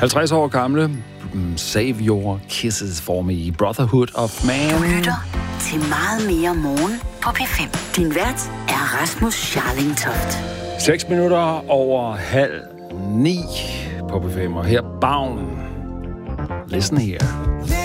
50 år gamle. Save Your Kisses for Me. Brotherhood of Man. Du lytter til Meget mere morgen på P5. Din vært er Rasmus Scharlingtoft. 6 minutter over 8:30 på P5. Og her Baun. Listen here.